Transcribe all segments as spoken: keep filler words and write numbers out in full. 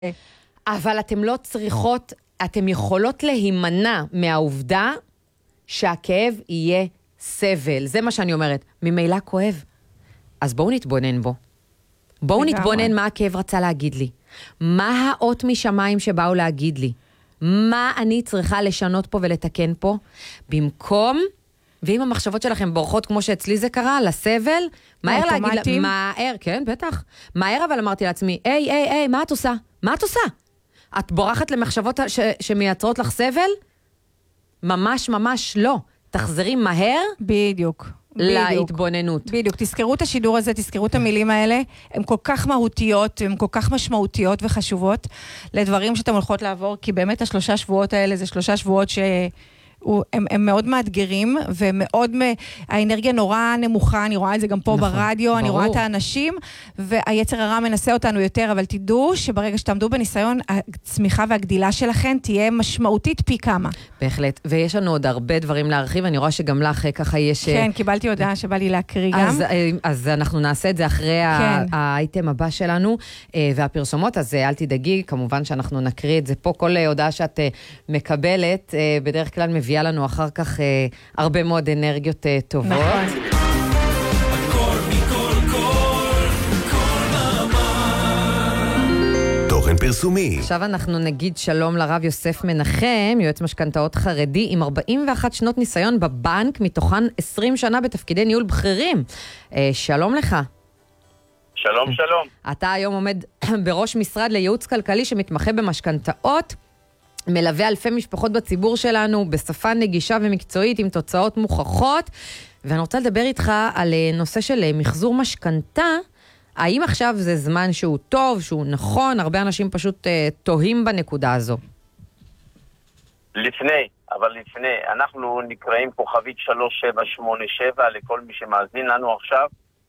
אבל אתם לא צריכות, אתם יכולות להימנע מהעובדה שהכאב יהיה סבל. זה מה שאני אומרת. ממילא כואב. אז בואו נתבונן בו. בואו נתבונן מה הכאב רצה להגיד לי. מה האות משמיים שבאו להגיד לי. מה אני צריכה לשנות פה ולתקן פה. במקום, ואם המחשבות שלכם בורחות כמו שאצלי זה קרה, לסבל, מהר להגיד, מהר, כן, בטח. מהר אבל אמרתי לעצמי, היי, היי, היי, מה את עושה? מה את עושה? את בורחת למחשבות ש- שמייצרות לך סבל? ממש ממש לא. תחזרי מהר. בדיוק. להתבוננות. בדיוק. תזכרו את השידור הזה, תזכרו את המילים האלה. הן כל כך מהותיות, הן כל כך משמעותיות וחשובות לדברים שאתם הולכות לעבור, כי באמת השלושה שבועות האלה זה שלושה שבועות ש... הם, הם מאוד מאתגרים, ומאוד, האנרגיה נורא נמוכה, אני רואה את זה גם פה נכון, ברדיו, ברור. אני רואה את האנשים, והיצר הרע מנסה אותנו יותר, אבל תדעו שברגע שתעמדו בניסיון, הצמיחה והגדילה שלכם תהיה משמעותית פי כמה. בהחלט, ויש לנו עוד הרבה דברים להרחיב, אני רואה שגם לך ככה יש... כן, קיבלתי הודעה שבא לי להקריא גם. אז, אז אנחנו נעשה את זה אחרי כן. האייטם הבא שלנו, והפרסומות, אז אל תדאגי, כמובן שאנחנו נקריא את זה פה, כל הודעה שאת מקבלת, בדרך כלל מביא יהיה לנו אחר כך אה, הרבה מאוד אנרגיות אה, טובות. נכון. הכל מכל כל, כל מאמר. תוכן פרסומי. עכשיו אנחנו נגיד שלום לרב יוסף מנחם, יועץ משכנתאות חרדי עם ארבעים ואחת שנות ניסיון בבנק, מתוכן עשרים שנה בתפקידי ניהול בכירים. אה, שלום לך. שלום, שלום. אתה היום עומד בראש משרד לייעוץ כלכלי שמתמחה במשכנתאות, מלווה אלפי משפחות בציבור שלנו, בשפה נגישה ומקצועית, עם תוצאות מוכחות, ואני רוצה לדבר איתך על נושא של מחזור משכנתה. האם עכשיו זה זמן שהוא טוב, שהוא נכון? הרבה אנשים פשוט uh, תוהים בנקודה הזו. לפני, אבל לפני, אנחנו נקראים כוכבית שלוש שבע שמונה שבע לכל מי שמאזין לנו עכשיו.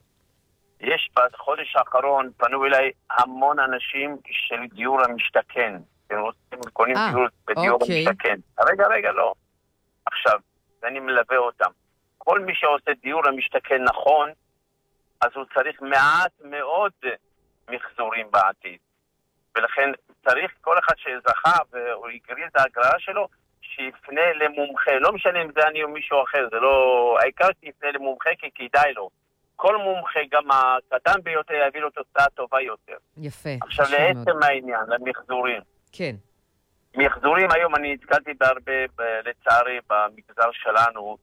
יש בחודש האחרון, פנו אליי המון אנשים של דיור המשתכן. הם רוצים קונים דיור בדיור המשתכן. רגע, רגע, לא. עכשיו, אני מלווה אותם. כל מי שעושה דיור המשתכן נכון, אז הוא צריך מעט מאוד מחזורים בעתיד. ולכן צריך כל אחד שזכה והוא יגריל את ההגרלה שלו, שיפנה למומחה. לא משנה אם זה אני או מישהו אחר, זה לא... העיקר שיפנה למומחה כי כדאי לו. כל מומחה, גם הקטן ביותר, יביא לו תוצאה טובה יותר. יפה. עכשיו, לעצם העניין, למחזורים. כן. מחזורים היום אני התקלתי בהרבה, לצערי, במגזר שלנו,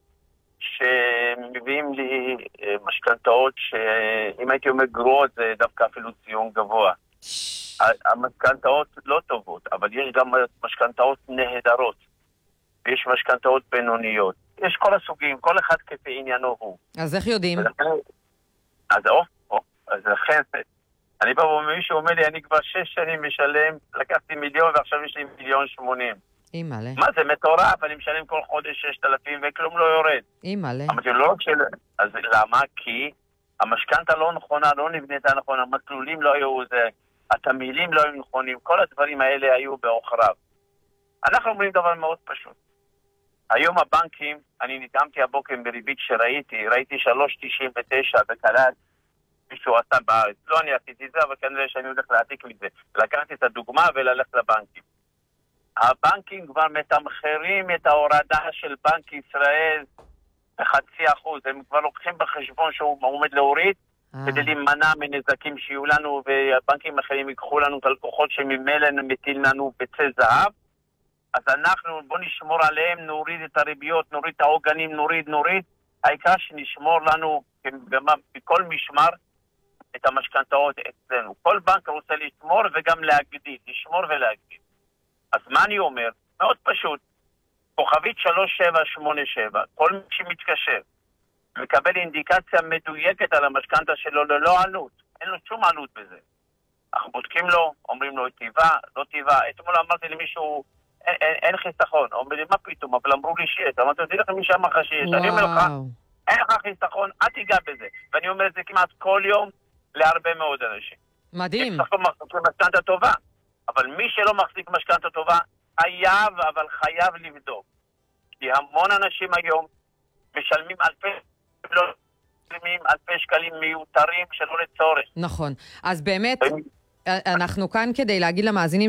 שמביאים לי משכנתאות שאם הייתי אומר גרועות, זה דווקא אפילו ציון גבוה. המשכנתאות לא טובות, אבל יש גם משכנתאות נהדרות. ויש משכנתאות בינוניות. יש כל הסוגים, כל אחד כפי עניינו הוא. אז איך יודעים? אז או, או, אז לכן... אני בא ואומר, מישהו אומר לי, אני כבר שש שנים משלם, לקחתי מיליון ועכשיו יש לי מיליון שמונים. אימאלה. מה זה מטורף? אני משלם כל חודש ששת אלפים וכלום לא יורד. אימאלה. אמרתי, לא רק של... אז למה? כי המשכנתה לא נכונה, לא נבנתה נכונה, המסלולים לא היו זה, התמילים לא היו נכונים, כל הדברים האלה היו בעוכריו. אנחנו אומרים דבר מאוד פשוט. היום הבנקים, אני נתאמתי הבוקר בריבית שראיתי, ראיתי שלוש תשעים ותשע בקלט, מישהו עשה בארץ. לא אני עשיתי את זה, אבל כנראה שאני הולך להעתיק מזה. לקחתי את הדוגמה וללכת לבנקים. הבנקים כבר מתמחרים את ההורדה של בנק ישראל בחצי אחוז. הם כבר לוקחים בחשבון שהוא עומד להוריד, כדי להימנע מנזקים שיהיו לנו, והבנקים אחרים ייקחו לנו את הלקוחות שממילא מטיל לנו ביצי זהב. אז אנחנו, בוא נשמור עליהם, נוריד את הריביות, נוריד את העוגנים, נוריד, נוריד. העיקר שנשמור לנו בכל משמר את המשכנתאות אצלנו. כל בנק רוצה לשמור וגם להגדיל, לשמור ולהגדיל. אז מה אני אומר? מאוד פשוט. כוכבית שלוש שבע שמונה שבע, כל מי שמתקשר, מקבל אינדיקציה מדויקת על המשכנתה שלו ללא עלות. אין לו שום עלות בזה. אנחנו בודקים לו, אומרים לו טבעה, לא טבעה. אתמול אמרתי למישהו, אין, אין, אין חיסכון. אומר לי, מה פתאום? אבל אמרו לי שיש. אמרתי, תדעי לכם מי שאמר לך שיש. אני אומר לך, אין לך חיסכון, אל תיגע בזה. ואני אומר את זה כמעט כל יום להרבה מאוד אנשים. מדהים. יש לך מחזיק משכנתה טובה, אבל מי שלא מחזיק משכנתה טובה, חייב, אבל חייב לבדוק. כי המון אנשים היום משלמים אלפי, אלפי שקלים מיותרים שלא לצורך. נכון. אז באמת, אנחנו כאן כדי להגיד למאזינים